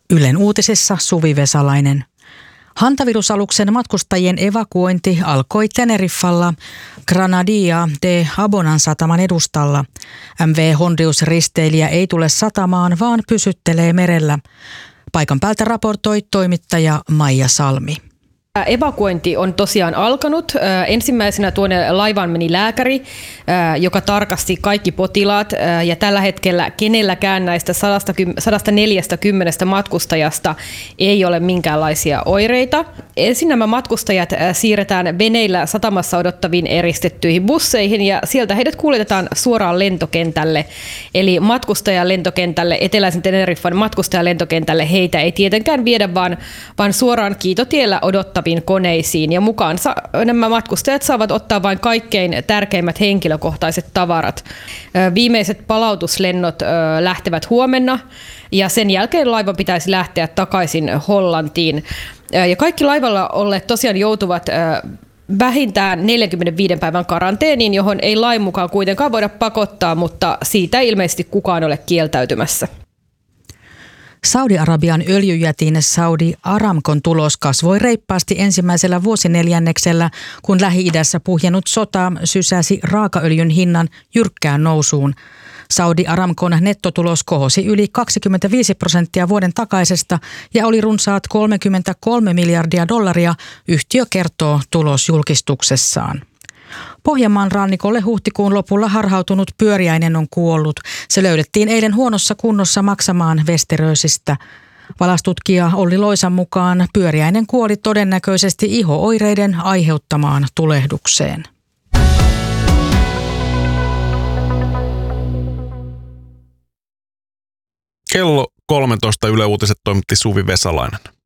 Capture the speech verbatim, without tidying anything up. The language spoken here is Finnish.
Ylen uutisissa Suvi Vesalainen. Hantavirusaluksen matkustajien evakuointi alkoi Teneriffalla Granadia de Abonan sataman edustalla. M V Hondius-risteilijä ei tule satamaan, vaan pysyttelee merellä. Paikan päältä raportoi toimittaja Maija Salmi. Evakuointi on tosiaan alkanut. Ensimmäisenä tuonne laivaan meni lääkäri, joka tarkasti kaikki potilaat, ja tällä hetkellä kenelläkään näistä sata neljäkymmentä matkustajasta ei ole minkäänlaisia oireita. Ensin nämä matkustajat siirretään veneillä satamassa odottaviin eristettyihin busseihin, ja sieltä heidät kuljetetaan suoraan lentokentälle. Eli matkustajalentokentälle, eteläisen Teneriffan matkustajalentokentälle heitä ei tietenkään viedä, vaan, vaan suoraan kiitotiellä odottaviin koneisiin, ja mukaan nämä matkustajat saavat ottaa vain kaikkein tärkeimmät henkilökohtaiset tavarat. Viimeiset palautuslennot lähtevät huomenna, ja sen jälkeen laivan pitäisi lähteä takaisin Hollantiin. Ja kaikki laivalla olleet tosiaan joutuvat vähintään neljänkymmenenviiden päivän karanteeniin, johon ei lain mukaan kuitenkaan voida pakottaa, mutta siitä ei ilmeisesti kukaan ole kieltäytymässä. Saudi-Arabian öljyjätin Saudi Aramcon tulos kasvoi reippaasti ensimmäisellä vuosineljänneksellä, kun Lähi-idässä puhjennut sota sysäsi raakaöljyn hinnan jyrkkään nousuun. Saudi Aramcon nettotulos kohosi yli kaksikymmentäviisi prosenttia vuoden takaisesta ja oli runsaat kolmekymmentäkolme miljardia dollaria, yhtiö kertoo tulosjulkistuksessaan. Pohjanmaan rannikolle huhtikuun lopulla harhautunut pyöriäinen on kuollut. Se löydettiin eilen huonossa kunnossa Maksamaan Westerösistä. Valastutkija Olli Loisan mukaan pyöriäinen kuoli todennäköisesti iho-oireiden aiheuttamaan tulehdukseen. Kello kolmetoista Yle Uutiset toimitti Suvi Vesalainen.